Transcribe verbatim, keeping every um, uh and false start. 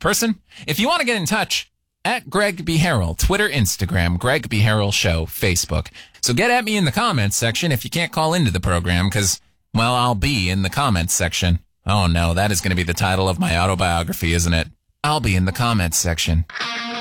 person. If you want to get in touch, at Greg B. Harrell, Twitter, Instagram, Greg B. Harrell Show, Facebook. So get at me in the comments section if you can't call into the program, because, well, I'll be in the comments section. Oh, no, that is going to be the title of my autobiography, isn't it? I'll be in the comments section.